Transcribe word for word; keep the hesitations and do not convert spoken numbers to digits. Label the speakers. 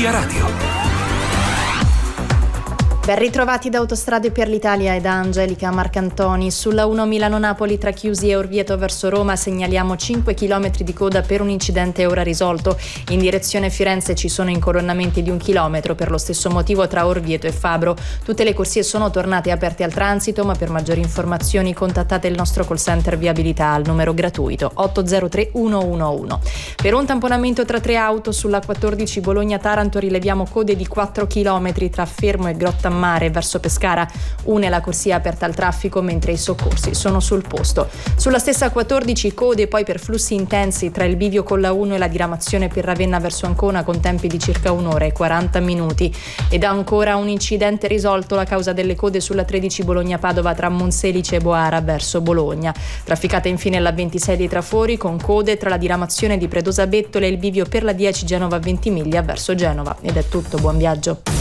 Speaker 1: Via Radio.
Speaker 2: Ben ritrovati da Autostrade per l'Italia e da Angelica Marcantoni. Sulla uno Milano-Napoli tra Chiusi e Orvieto verso Roma segnaliamo cinque chilometri di coda per un incidente ora risolto. In direzione Firenze ci sono incolonnamenti di un chilometro, per lo stesso motivo tra Orvieto e Fabro. Tutte le corsie sono tornate aperte al transito, ma per maggiori informazioni contattate il nostro call center viabilità al numero gratuito otto zero tre uno uno uno. Per un tamponamento tra tre auto sulla quattordici Bologna-Taranto rileviamo code di quattro chilometri tra Fermo e Grotta Mare verso Pescara. Une la corsia aperta al traffico mentre i soccorsi sono sul posto. Sulla stessa quattordici code poi per flussi intensi tra il bivio con la uno e la diramazione per Ravenna verso Ancona con tempi di circa un'ora e quaranta minuti. Ed ancora un incidente risolto la causa delle code sulla tredici Bologna-Padova tra Monselice e Boara verso Bologna. Trafficata infine la ventisei dei Trafori con code tra la diramazione di Predosa Bettole e il bivio per la dieci Genova Ventimiglia verso Genova. Ed è tutto, buon viaggio.